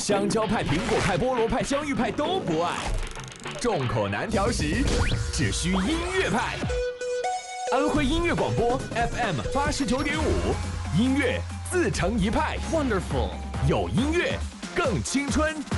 香蕉派、苹果派、菠萝派、香芋派都不爱，众口难调时，只需音乐派。安徽音乐广播 FM 89.5，音乐自成一派。Wonderful， 有音乐更青春。